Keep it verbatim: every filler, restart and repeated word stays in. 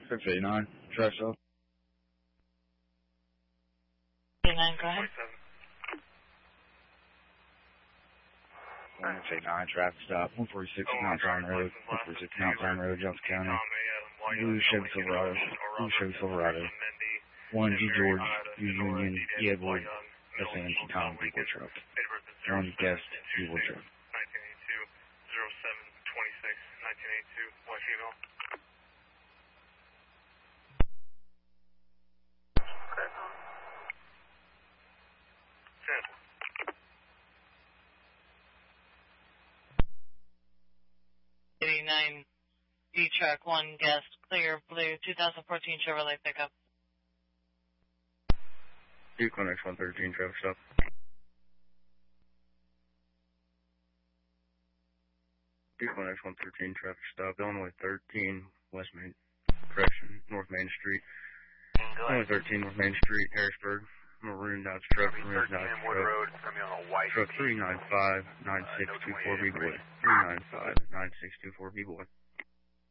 six eighty-nine, traffic stop. eighty-nine, go ahead. one six eight nine, traffic stop, one forty-six Mount Zion Road, one forty-six Mount Zion Road, Johnson County. Blue Chevy Silverado, Blue Chevy Silverado. one G George, U Union, E Edward, S A N T Tom, Beagle Truck. One guest, Beagle Truck. nineteen eighty-two, oh seven twenty-six, nineteen eighty-two, one female. eighty-nine, D-Truck, one guest, clear, blue, two thousand fourteen Chevrolet pickup. Equal X one thirteen, traffic stop. Equal X one thirteen, traffic stop, Illinois thirteen, West Main, correction, North Main Street. Illinois thirteen, North Main Street, Harrisburg. Maroon Dodge truck, Maroon Dodge truck. Truck three nine five, nine six two four B boy. three nine five, nine six two four B boy.